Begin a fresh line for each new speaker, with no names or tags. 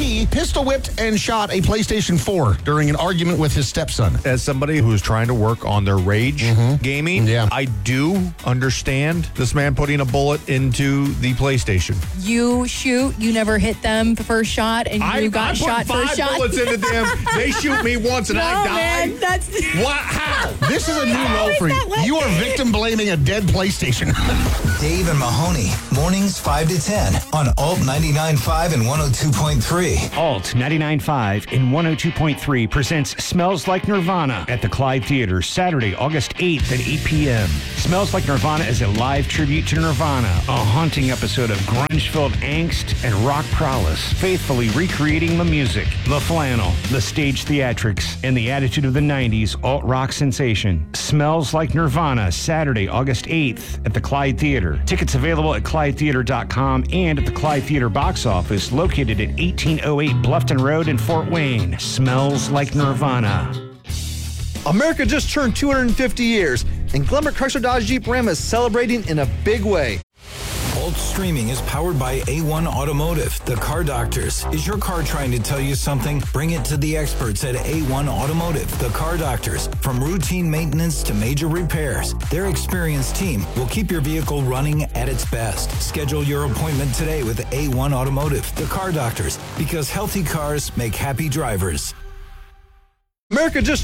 he pistol whipped and shot a PlayStation 4 during an argument with his stepson.
As somebody who's trying to work on their rage gaming, I do understand this man putting a bullet into the PlayStation.
You shoot, you never hit them the first shot, and you got shot first shot.
I put 5 bullets into them. They shoot me once and I die.
Man, that's...
What? How?
This is a new low for you. You are victim blaming a dead PlayStation.
Dave and Mahoney, mornings 5 to 10 on Alt 99.5 and 102.3.
Alt 99.5 and 102.3 presents Smells Like Nirvana at the Clyde Theater, Saturday, August 8th at 8 p.m. Smells Like Nirvana is a live tribute to Nirvana, a haunting episode of grunge-filled angst and rock prowess, faithfully recreating the music, the flannel, the stage theatrics, and the attitude of the 90s alt-rock sensation. Smells Like Nirvana, Saturday, August 8th at the Clyde Theater. Tickets available at ClydeTheater.com and at the Clyde Theater box office located at 1808 Bluffton Road in Fort Wayne. Smells Like Nirvana.
America just turned 250 years, and Glenbrook Chrysler Dodge Jeep Ram is celebrating in a big way.
Alt Streaming is powered by A1 Automotive, the car doctors. Is your car trying to tell you something? Bring it to the experts at A1 Automotive, the car doctors. From routine maintenance to major repairs, their experienced team will keep your vehicle running at its best. Schedule your appointment today with A1 Automotive, the car doctors, because healthy cars make happy drivers.
America just